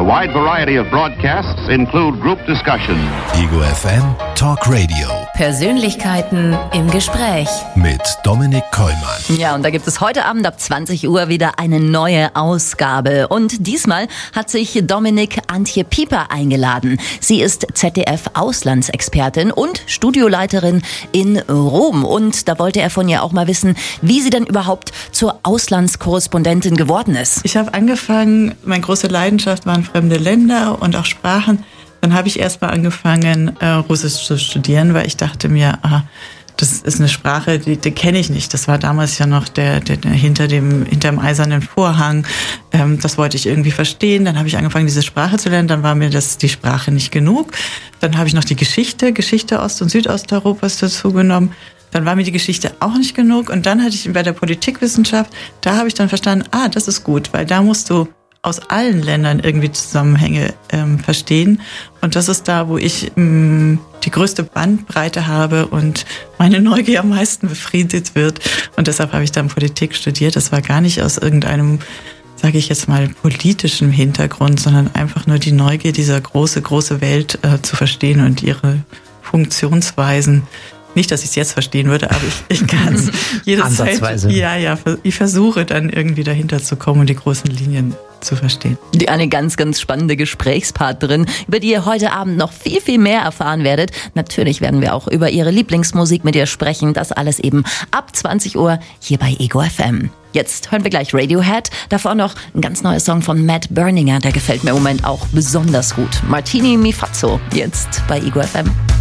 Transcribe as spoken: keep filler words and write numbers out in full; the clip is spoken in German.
A wide variety of broadcasts include group discussions. Ego F M Talk Radio. Persönlichkeiten im Gespräch. Mit Dominik Kollmann. Ja, und da gibt es heute Abend ab zwanzig Uhr wieder eine neue Ausgabe. Und diesmal hat sich Dominik Antje Pieper eingeladen. Sie ist Z D F-Auslandsexpertin und Studioleiterin in Rom. Und da wollte er von ihr auch mal wissen, wie sie denn überhaupt zur Auslandskorrespondentin geworden ist. Ich habe angefangen, meine große Leidenschaft waren fremde Länder und auch Sprachen. Dann habe ich erst mal angefangen, äh, Russisch zu studieren, weil ich dachte mir, ah, das ist eine Sprache, die, die kenne ich nicht. Das war damals ja noch der, der, der hinter dem hinter dem eisernen Vorhang. Ähm, das wollte ich irgendwie verstehen. Dann habe ich angefangen, diese Sprache zu lernen. Dann war mir das die Sprache nicht genug. Dann habe ich noch die Geschichte, Geschichte Ost- und Südosteuropas dazu genommen. Dann war mir die Geschichte auch nicht genug. Und dann hatte ich bei der Politikwissenschaft, da habe ich dann verstanden, ah, das ist gut, weil da musst du aus allen Ländern irgendwie Zusammenhänge ähm, verstehen. Und das ist da, wo ich ähm, die größte Bandbreite habe und meine Neugier am meisten befriedigt wird. Und deshalb habe ich dann Politik studiert. Das war gar nicht aus irgendeinem, sage ich jetzt mal, politischen Hintergrund, sondern einfach nur die Neugier, dieser große, große Welt äh, zu verstehen und ihre Funktionsweisen. Nicht, dass ich es jetzt verstehen würde, aber ich, ich kann es jederzeit. Ja, ja, ich versuche dann irgendwie dahinter zu kommen und die großen Linien zu verstehen. Die eine ganz, ganz spannende Gesprächspartnerin, über die ihr heute Abend noch viel, viel mehr erfahren werdet. Natürlich werden wir auch über ihre Lieblingsmusik mit ihr sprechen. Das alles eben ab zwanzig Uhr hier bei Ego F M. Jetzt hören wir gleich Radiohead. Davor noch ein ganz neuer Song von Matt Berninger. Der gefällt mir im Moment auch besonders gut. Martini Mi Fazzo, jetzt bei Ego F M.